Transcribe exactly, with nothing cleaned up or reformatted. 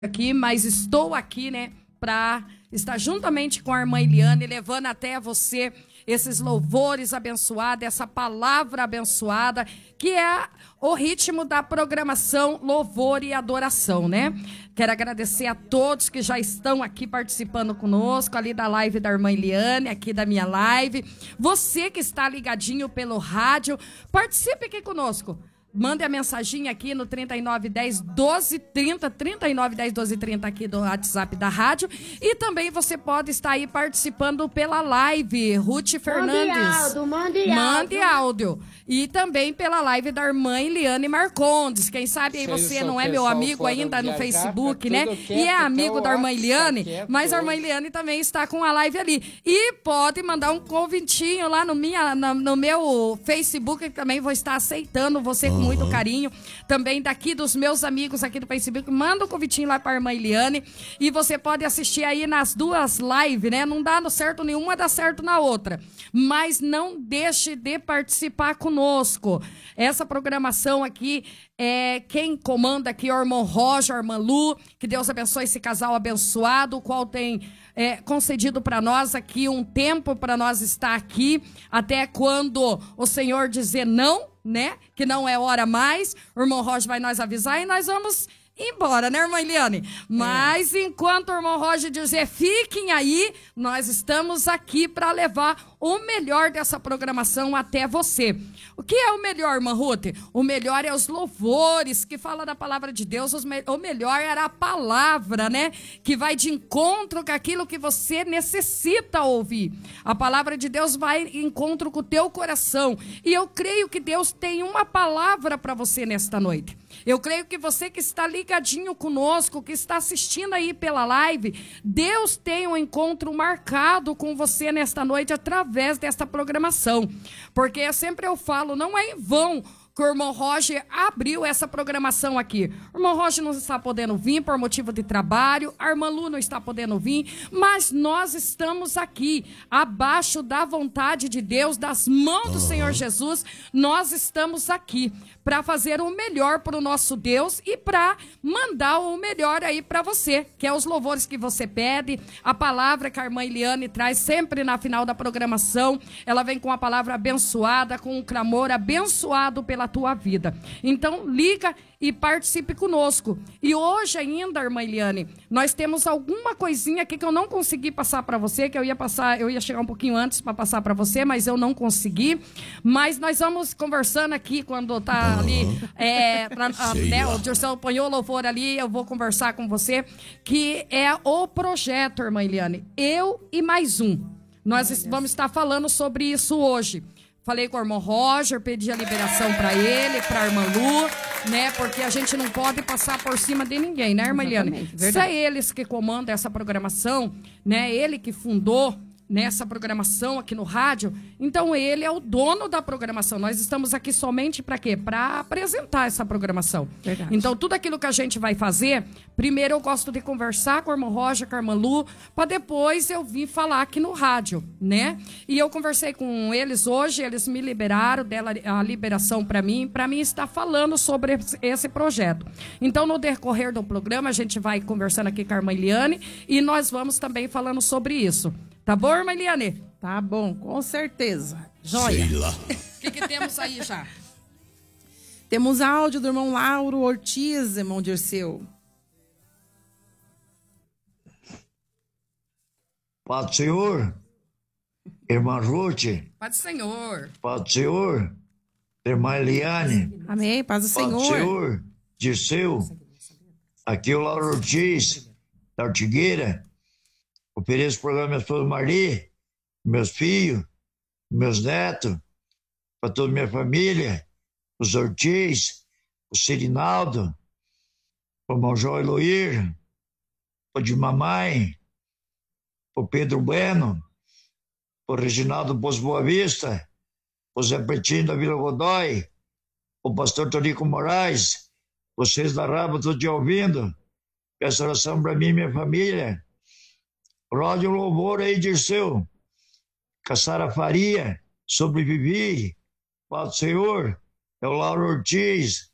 aqui, mas estou aqui, né, para estar juntamente com a irmã Eliane, levando até você esses louvores abençoados, essa palavra abençoada, que é o ritmo da programação Louvor e Adoração, né? Quero agradecer a todos que já estão aqui participando conosco, ali da live da irmã Eliane, aqui da minha live. Você que está ligadinho pelo rádio, participe aqui conosco. Mande a mensagem aqui no trinta e nove, dez, doze, trinta, trinta e nove, dez, doze, trinta aqui do WhatsApp da rádio. E também você pode estar aí participando pela live, Ruth Fernandes. Mande áudio, mande áudio. Mande áudio. E também pela live da irmã Eliane Marcondes. Quem sabe aí você não é meu amigo ainda no Facebook, né? E é amigo da irmã Eliane, mas a irmã Eliane também está com a live ali. E pode mandar um convitinho lá no, minha, no, no meu Facebook, que também vou estar aceitando você com muito carinho. Também daqui dos meus amigos aqui do Facebook, manda um convitinho lá para a irmã Eliane. E você pode assistir aí nas duas lives, né? Não dá certo nenhuma, dá certo na outra. Mas não deixe de participar conosco. Essa programação aqui, é quem comanda aqui é o irmão Roger, a irmã Lu. Que Deus abençoe esse casal abençoado, o qual tem é, concedido para nós aqui um tempo para nós estar aqui, até quando o Senhor dizer não, né? Que não é hora mais. O irmão Roger vai nos avisar e nós vamos embora, né, irmã Eliane? Mas é. Enquanto o irmão Roger dizer fiquem aí, nós estamos aqui para levar o melhor dessa programação até você. O que é o melhor, irmã Ruth? O melhor é os louvores que fala da palavra de Deus. O melhor era a palavra, né? Que vai de encontro com aquilo que você necessita ouvir. A palavra de Deus vai em encontro com o teu coração. E eu creio que Deus tem uma palavra para você nesta noite. Eu creio que você que está ligadinho conosco, que está assistindo aí pela live, Deus tem um encontro marcado com você nesta noite através desta programação. Porque sempre eu falo, não é em vão que o irmão Roger abriu essa programação aqui. O irmão Roger não está podendo vir por motivo de trabalho, a irmã Lu não está podendo vir, mas nós estamos aqui, abaixo da vontade de Deus, das mãos do Senhor Jesus, nós estamos aqui para fazer o melhor para o nosso Deus e para mandar o melhor aí para você, que é os louvores que você pede, a palavra que a irmã Eliane traz sempre na final da programação, ela vem com a palavra abençoada, com um clamor abençoado pela tua vida. Então liga e participe conosco. E hoje ainda, irmã Eliane, nós temos alguma coisinha aqui que eu não consegui passar para você, que eu ia passar, eu ia chegar um pouquinho antes para passar para você, mas eu não consegui. Mas nós vamos conversando aqui quando tá ali, é, pra, a, né, o Dirceu apanhou o louvor ali, eu vou conversar com você, que é o projeto, irmã Eliane, eu e mais um. Nós vamos estar falando sobre isso hoje. Falei com o irmão Roger, pedi a liberação para ele, para a irmã Lu, né? Porque a gente não pode passar por cima de ninguém, né, irmã Eliane? Se é eles que comandam essa programação, né? Ele que fundou nessa programação aqui no rádio, então ele é o dono da programação. Nós estamos aqui somente para quê? Para apresentar essa programação. Verdade. Então, tudo aquilo que a gente vai fazer, primeiro eu gosto de conversar com o irmão Roger, com a irmã Lu, para depois eu vir falar aqui no rádio, né? E eu conversei com eles hoje, eles me liberaram, dela a liberação para mim, para mim estar falando sobre esse projeto. Então, no decorrer do programa, a gente vai conversando aqui com a irmã Eliane e nós vamos também falando sobre isso. Tá bom, irmã Eliane? Tá bom, com certeza. Joia. Sei lá. O que, que temos aí já? Temos áudio do irmão Lauro Ortiz, irmão Dirceu. Paz do Senhor, irmã Ruth. Paz do Senhor. Paz do Senhor, irmã Eliane. Amém, paz do Senhor. Paz do Senhor, Dirceu. Aqui é o Lauro Ortiz, da Ortigueira. Ofereço o programa minha esposa Marli, meus filhos, meus netos, para toda a minha família, os Ortiz, o Sirinaldo, o irmão João Eloir, o de mamãe, o Pedro Bueno, o Reginaldo Poço Boa Vista, o Zé Pretinho da Vila Godoy, o pastor Tonico Moraes, vocês da Raba, todo dia ouvindo, peço oração para mim e minha família. Rode um louvor aí, Dirceu. Caçara Faria, sobrevivi. Paz do Senhor. É o Lauro Ortiz.